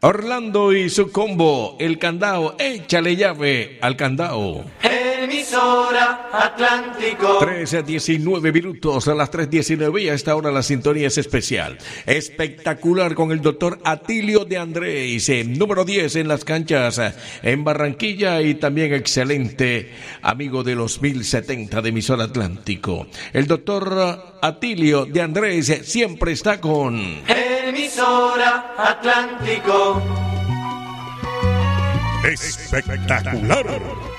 Orlando y su combo, el candao, échale llave al candao. Emisora Atlántico. 13:19 minutos, a las 3:19 y a esta hora la sintonía es especial. Espectacular con el doctor Atilio de Andrés, número 10 en las canchas en Barranquilla y también excelente amigo de los 1070 de Emisora Atlántico. El doctor Atilio de Andrés siempre está con Emisora Atlántico. Espectacular.